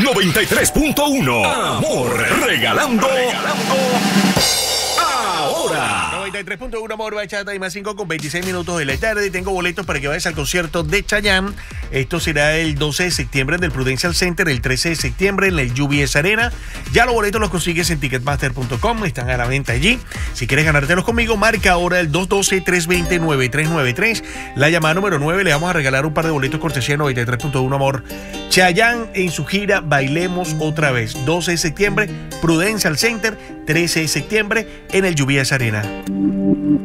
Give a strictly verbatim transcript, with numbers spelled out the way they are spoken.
noventa y tres punto uno. Amor, regalando, regalando ahora. noventa y tres punto uno Amor, Bachata y más cinco con veintiséis minutos de la tarde. Tengo boletos para que vayas al concierto de Chayanne. Esto será el doce de septiembre en el Prudential Center, el trece de septiembre en el U B S Arena. Ya los boletos los consigues en ticketmaster punto com, están a la venta allí. Si quieres ganártelos conmigo, marca ahora el dos uno dos, tres dos cero, nueve tres nueve tres. La llamada número nueve, le vamos a regalar un par de boletos cortesía de noventa y tres punto uno Amor. Chayanne en su gira Bailemos Otra Vez. doce de septiembre, Prudential Center, trece de septiembre en el U B S Arena.